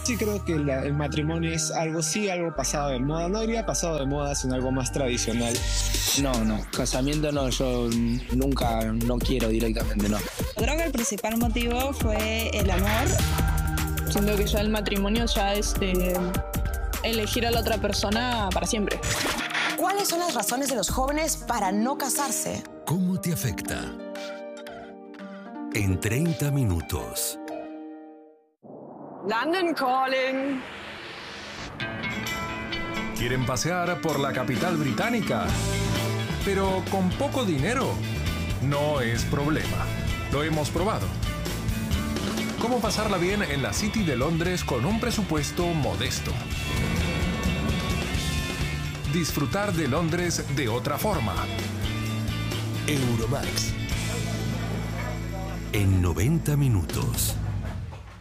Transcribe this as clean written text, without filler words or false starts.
Sí creo que el matrimonio es algo, sí, algo pasado de moda. No diría pasado de moda, sino algo más tradicional. No, casamiento no, yo nunca, no quiero directamente, no. Creo que el principal motivo fue el amor. Siento que ya el matrimonio ya es elegir a la otra persona para siempre. ¿Cuáles son las razones de los jóvenes para no casarse? ¿Cómo te afecta? En 30 minutos. London Calling. ¿Quieren pasear por la capital británica? Pero con poco dinero. No es problema. Lo hemos probado. ¿Cómo pasarla bien en la City de Londres con un presupuesto modesto? Disfrutar de Londres de otra forma. Euromax. En 90 minutos.